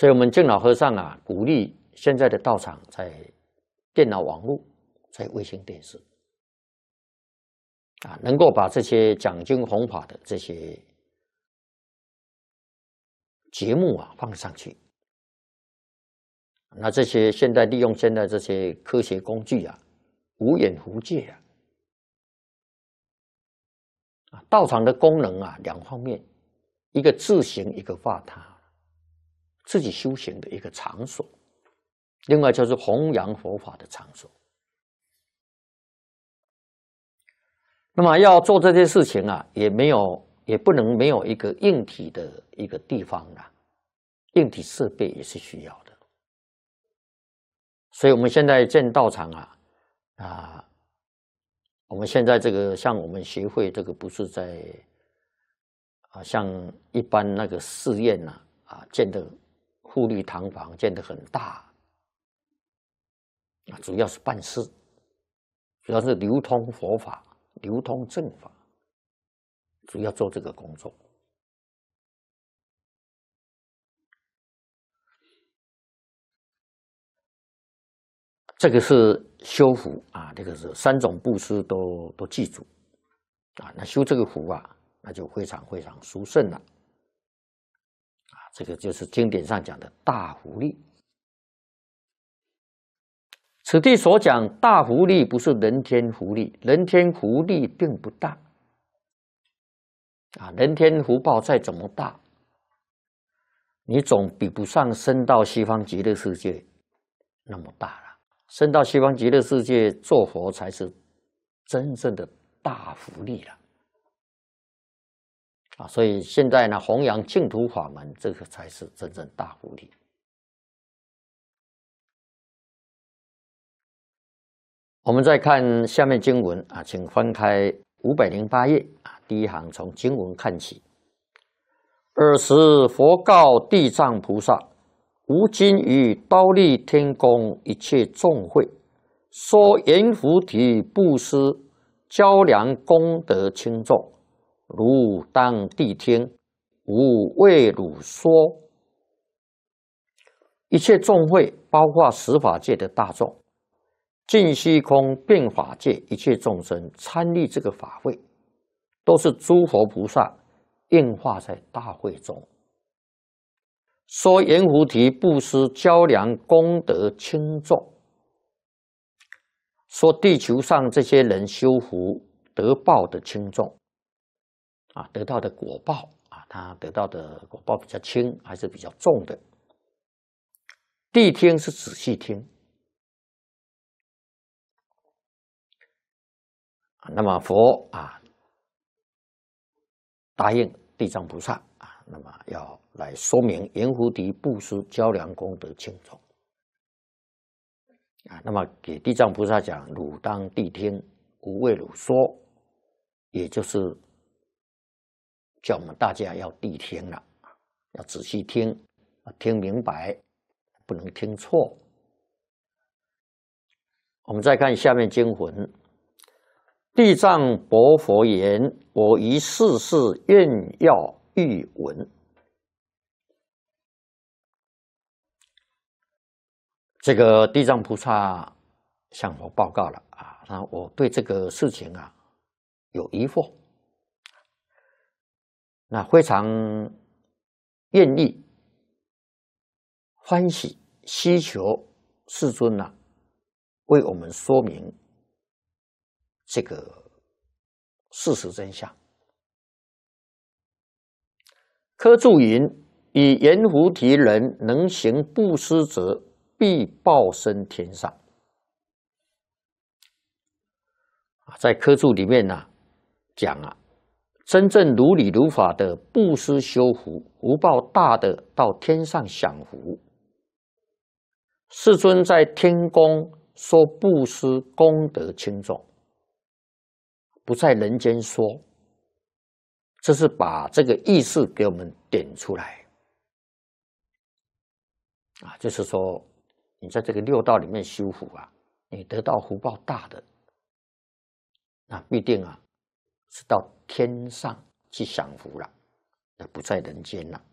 所以，我们净老和尚啊，鼓励现在的道场在电脑网络、在卫星电视啊，能够把这些讲经弘法的这些节目啊放上去。那这些现在利用现在这些科学工具啊，无远弗届啊。道场的功能啊，两方面，一个自行，一个化他，自己修行的一个场所；另外就是弘扬佛法的场所。那么要做这些事情啊，也不能没有一个硬体的一个地方啦，硬体设备也是需要的。所以我们现在建道场啊，我们现在这个像我们协会这个不是在像一般那个寺院建的富丽堂皇，建得很大主要是办事，主要是流通佛法、流通正法，主要做这个工作。这个是修福这个是3种布施都记住那修这个福那就非常非常殊胜了这个就是经典上讲的大福利。此地所讲大福利不是人天福利，人天福利并不大人天福报再怎么大，你总比不上升到西方极乐世界那么大了。升到西方极乐世界做佛才是真正的大福利了所以现在呢，弘扬净土法门，这个才是真正大福利。我们再看下面经文请翻开508页第一行，从经文看起。尔时佛告地藏菩萨：吾今于忉利天宫一切众会，说阎浮提布施较量功德轻重，汝当谛听，吾为汝说。一切众会包括十法界的大众，尽虚空遍法界一切众生参历这个法会，都是诸佛菩萨应化在大会中，说阎浮提布施较量功德轻重，说地球上这些人修福得报的轻重得到的果报他得到的果报比较轻还是比较重的。谛听是仔细听那么佛答应地藏菩萨那么要来说明阎浮提布施较量功德轻重那么给地藏菩萨讲：汝当谛听，吾为汝说，也就是叫我们大家要谛听了，要仔细听，听明白，不能听错。我们再看下面经文：地藏薄佛言：我于世事愿要欲闻。这个地藏菩萨向佛报告了我对这个事情有疑惑，那非常愿意、欢喜、希求世尊为我们说明这个事实真相。科注云：以阎浮提人能行布施者，必报升天上。在科注里面讲真正如理如法的布施修福，福报大的到天上享福。世尊在天宫说布施功德轻重，不在人间说，这是把这个意思给我们点出来就是说你在这个六道里面修福你得到福报大的，那必定是到天上去享福了，不在人间了。